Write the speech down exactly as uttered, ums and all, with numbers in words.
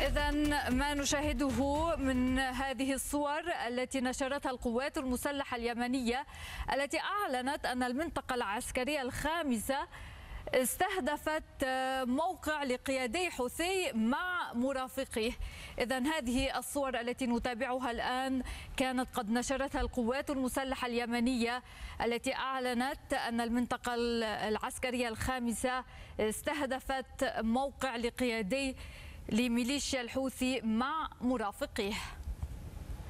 إذا ما نشاهده من هذه الصور التي نشرتها القوات المسلحة اليمنية التي أعلنت أن المنطقة العسكرية الخامسة استهدفت موقع لقيادي حوثي مع مرافقيه. إذا هذه الصور التي نتابعها الآن كانت قد نشرتها القوات المسلحة اليمنية التي أعلنت أن المنطقة العسكرية الخامسة استهدفت موقع لقيادي لميليشيا الحوثي مع مرافقيه.